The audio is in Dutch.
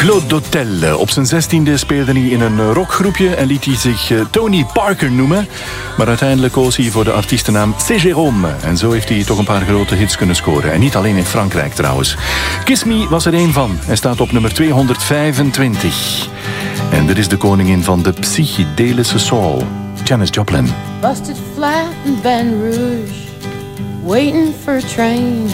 Claude Dautel. Op zijn 16e speelde hij in een rockgroepje en liet hij zich Tony Parker noemen. Maar uiteindelijk koos hij voor de artiestennaam C. Jérôme. En zo heeft hij toch een paar grote hits kunnen scoren. En niet alleen in Frankrijk trouwens. Kiss Me was er één van. Hij staat op nummer 225. En dit is de koningin van de psychedelische soul, Janis Joplin. Busted flat in Baton Rouge, waiting for a train.